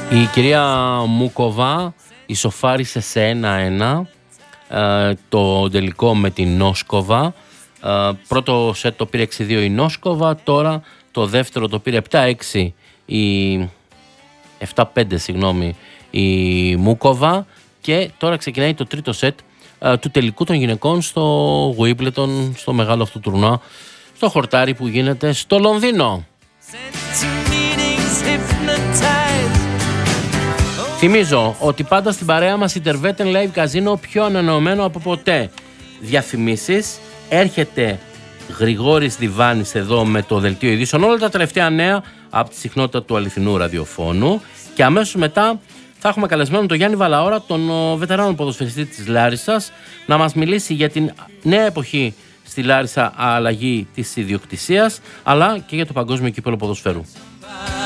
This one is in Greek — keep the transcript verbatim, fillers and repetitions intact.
Η κυρία Μούκοβα ισοφάρισε σε ένα ένα ε, το τελικό με την Νόσκοβα. Ε, πρώτο σετ το πήρε έξι δύο η Νόσκοβα, τώρα το δεύτερο το πήρε επτά έξι η... επτά πέντε συγγνώμη, η Μούκοβα, και τώρα ξεκινάει το τρίτο σετ ε, του τελικού των γυναικών στο Wimbledon, στο μεγάλο αυτό τουρνουά, στο χορτάρι που γίνεται στο Λονδίνο. Θυμίζω ότι πάντα στην παρέα μας Intervetten Live Casino, πιο ανανεωμένο από ποτέ. Διαφημίσεις, έρχεται Γρηγόρης Διβάνης εδώ με το δελτίο ειδήσεων, όλα τα τελευταία νέα από τη συχνότητα του αληθινού ραδιοφώνου, και αμέσως μετά θα έχουμε καλεσμένο τον Γιάννη Βαλαώρα, τον βετεράνο ποδοσφαιριστή της Λάρισσας, να μας μιλήσει για την νέα εποχή στη Λάρισα, αλλαγή της ιδιοκτησίας, αλλά και για το παγκόσμιο κύπελλο ποδοσφαίρου.